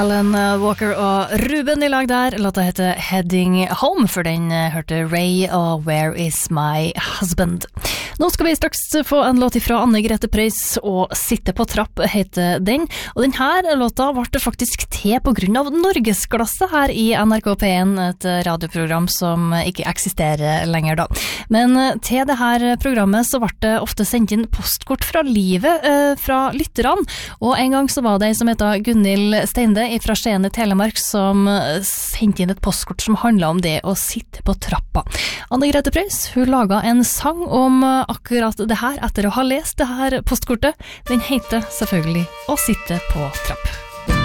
Alan Walker og Ruben I lag der. Låta heter Heading Home, for den hørte Ray og Where Is My Husband. Nå skal vi straks få en låt fra Anne Grete Preus, og Sitte på trapp heter den. Og denne låta ble faktisk til på grunn av Norgesklasse her I NRK P1, et radioprogram som ikke eksisterer lenger da. Men til det her programmet så ble det ofte sendt inn postkort fra livet fra lytterne, og en gang så var det en som heter Gunhild Steinde fra Skien I Telemark som sendte inn et postkort som handlet om det å sitte på trappa. Anne Grete Preus, hun laget en sang om akkurat det her etter å ha lest det her postkortet. Den heter selvfølgelig Å sitte på trapp.